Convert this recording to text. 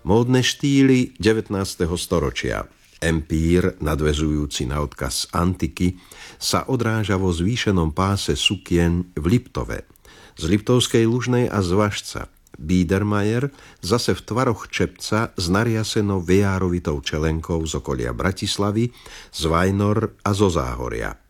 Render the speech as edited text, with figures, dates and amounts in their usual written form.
Módne štýly 19. storočia. Empír, nadväzujúci na odkaz antiky, sa odráža vo zvýšenom páse sukien v Liptove. Z Liptovskej Lužnej a z Važca. Biedermeier zase v tvaroch čepca s nariasenou vejárovitou čelenkou z okolia Bratislavy, z Vajnor a zo Záhoria.